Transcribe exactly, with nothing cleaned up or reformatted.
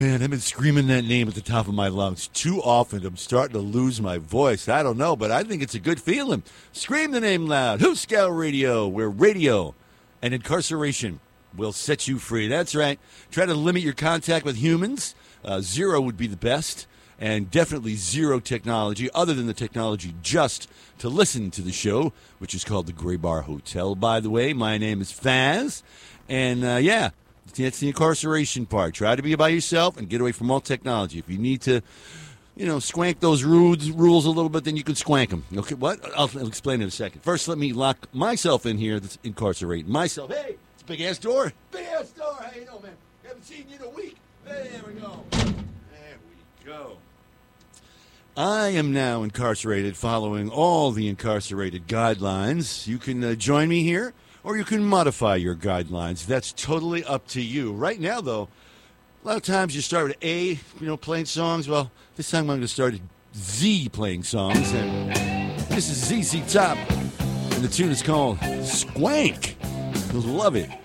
Man, I've been screaming that name at the top of my lungs too often. I'm starting to lose my voice. I don't know, but I think it's a good feeling. Scream the name loud. Who's Scout Radio, where radio and incarceration will set you free. That's right. Try to limit your contact with humans. Uh, zero would be the best, and definitely zero technology, other than the technology just to listen to the show, which is called the Gray Bar Hotel, by the way. My name is Faz, and uh, yeah. That's the incarceration part. Try to be by yourself and get away from all technology. If you need to, you know, swank those rules, rules a little bit, then you can swank them. Okay, what? I'll, I'll explain in a second. First, let me lock myself in here that's incarcerating myself. Hey, it's a big-ass door. Big-ass door. How you doing, man? Haven't seen you in a week. There we go. There we go. I am now incarcerated following all the incarcerated guidelines. You can uh, join me here, or you can modify your guidelines. That's totally up to you. Right now, though, a lot of times you start with A, you know, playing songs. Well, this time I'm going to start at Z playing songs. And this is Z Z Top, and the tune is called Swank. You'll love it.